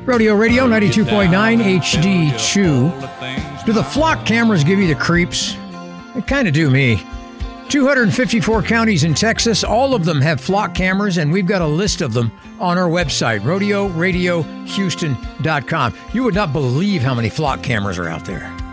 Rodeo Radio 92.9 HD2. Do the flock cameras give you the creeps? They kind of do me. 254 counties in Texas, all of them have flock cameras, and we've got a list of them on our website, rodeoradiohouston.com. You would not believe how many flock cameras are out there.